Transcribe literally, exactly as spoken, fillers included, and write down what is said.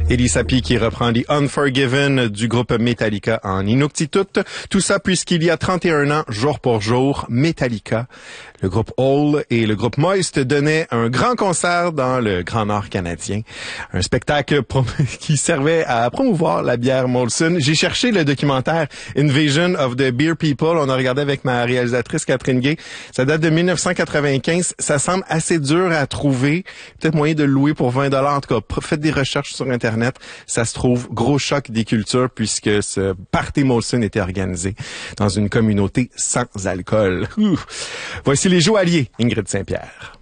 Eddie Sapie qui reprend The Unforgiven du groupe Metallica en Inuktitut. Tout ça puisqu'il y a trente et un ans, jour pour jour, Metallica, le groupe Hole et le groupe Moist donnaient un grand concert dans le Grand Nord canadien. Un spectacle qui servait à promouvoir la bière Molson. J'ai cherché le documentaire Invasion of the Beer People. On a regardé avec ma réalisatrice Catherine Gay. Ça date de mille neuf cent quatre-vingt-quinze. Ça semble assez dur à trouver. Peut-être moyen de le louer pour vingt dollars. En tout cas, faites des recherches sur Internet. Ça se trouve, gros choc des cultures puisque ce party Molson était organisé dans une communauté sans alcool. Ouh. Voici les Joailliers, Ingrid Saint-Pierre.